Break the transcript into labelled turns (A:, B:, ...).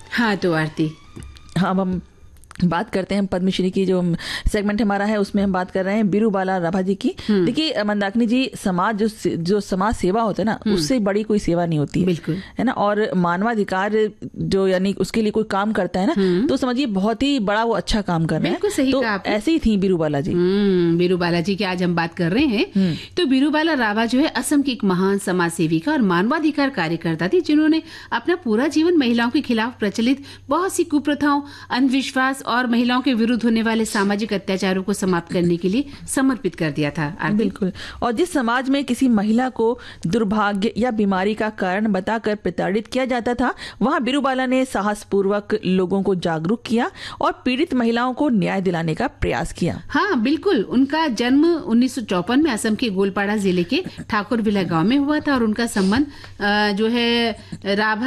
A: हाँ तो आरती,
B: हाँ, अब हम बात करते हैं पद्मश्री की। जो सेगमेंट हमारा है उसमें हम बात कर रहे हैं बिरूबाला राभा जी की। देखिए मंदाकिनी जी, समाज जो समाज सेवा होता है ना, उससे बड़ी कोई सेवा नहीं होती है,
A: बिल्कुल है
B: ना। और मानवाधिकार जो यानी उसके लिए कोई काम करता है ना, तो समझिए बहुत ही बड़ा वो अच्छा काम कर रहा है।
A: बिल्कुल सही
B: तो
A: कहा आपने।
B: ऐसी ही थी बिरूबाला जी।
A: बिरूबाला जी की आज हम बात कर रहे हैं। तो बिरूबाला राभा जो है असम की एक महान समाज सेविका और मानवाधिकार कार्यकर्ता थी, जिन्होंने अपना पूरा जीवन महिलाओं के खिलाफ प्रचलित बहुत सी कुप्रथाओं, अंधविश्वास और महिलाओं के विरुद्ध होने वाले सामाजिक अत्याचारों को समाप्त करने के लिए समर्पित कर दिया था।
B: बिल्कुल। और जिस समाज में किसी महिला को दुर्भाग्य या बीमारी का कारण बताकर प्रताड़ित किया जाता था, वहां बिरूबाला ने साहसपूर्वक लोगों को जागरूक किया और पीड़ित महिलाओं को न्याय दिलाने का प्रयास किया।
A: हाँ बिल्कुल। उनका जन्म 1954 में असम के गोलपाड़ा जिले के ठाकुरविला गांव में हुआ था और उनका संबंध जो है राभा